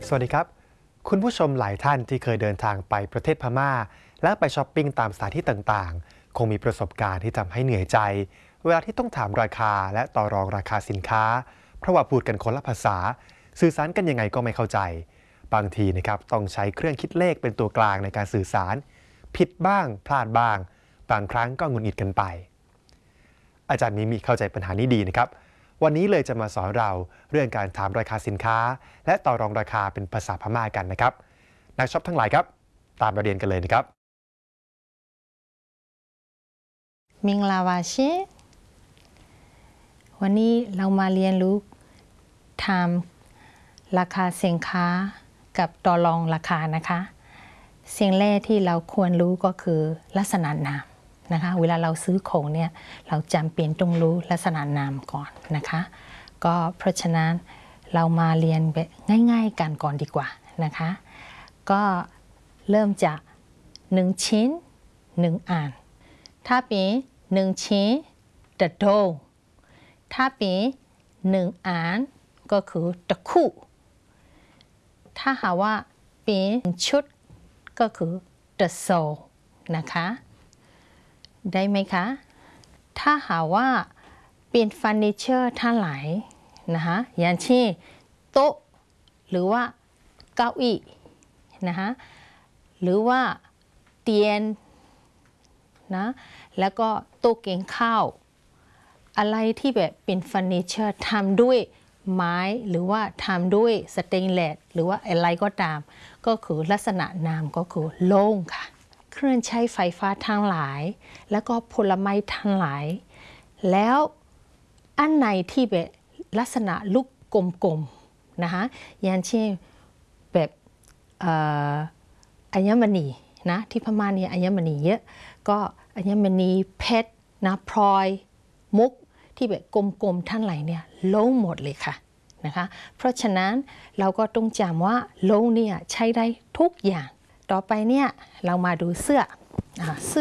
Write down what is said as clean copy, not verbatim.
สวัสดีครับคุณผู้ชมหลายท่านที่เคยเดินทางไปประเทศพม่าและไปช้อปปิ้งตามสถานที่ต่างๆคงมีประสบการณ์ที่ทำให้เหนื่อยใจเวลาที่ต้องถามราคาและต่อรองราคาสินค้าเพราะว่าพูดกันคนละภาษาสื่อสารกันยังไงก็ไม่เข้าใจบางทีนะครับต้องใช้เครื่องคิดเลขเป็นตัวกลางในการสื่อสารผิดบ้างพลาดบ้างบางครั้งก็หงุดหงิดกันไปอาจารย์มิเข้าใจปัญหานี้ดีนะครับวันนี้เลยจะมาสอนเราเรื่องการถามราคาสินค้าและต่อรองราคาเป็นภาษาพม่ากันนะครับนักช็อปทั้งหลายครับตามมาเรียนกันเลยนะครับมิงลาวาเชวันนี้เรามาเรียนรู้ถามราคาสินค้ากับต่อรองราคานะคะสิ่งแรกที่เราควรรู้ก็คือลักษณะนามนะคะเวลาเราซื้อของเนี่ยเราจำเป็นต้องรู้ลักษณะนามก่อนนะคะก็เพราะฉะนั้นเรามาเรียนแบบง่ายๆกันก่อนดีกว่านะคะก็เริ่มจาก1ชิ้น1อันถ้าเป็น1ชิ้นตะโดถ้าเป็น1อันก็คือตะคู่ถ้าหากว่าเป็นชุดก็คือตะโซนะคะได้ไหมคะถ้าหากว่าเป็นเฟอร์นิเจอร์ทั้งหลายนะคะอย่างเช่นโต๊ะหรือว่าเก้าอี้นะคะหรือว่าเตียงนะแล้วก็โต๊ะกินข้าวอะไรที่แบบเป็นเฟอร์นิเจอร์ทำด้วยไม้หรือว่าทำด้วยสเตนเลสหรือว่าอะไรก็ตามก็คือลักษณะนามก็คือโล่งค่ะเครื่องใช้ไฟฟ้าทั้งหลายแล้วก็ผลไม้ทั้งหลายแล้วอันไหนที่แบบลักษณะลูกกลมๆนะคะอย่างเช่นแบบอัญมณีนะที่พม่าเนี่ยอัญมณีเยอะก็อัญมณีเพชรนะพลอยมุกที่แบบกลมๆทั้งหลายเนี่ยโล่งหมดเลยค่ะนะคะเพราะฉะนั้นเราก็ต้องจำว่าโล่งเนี่ยใช้ได้ทุกอย่างต่อไปเนี่ยเรามาดูเสื้อ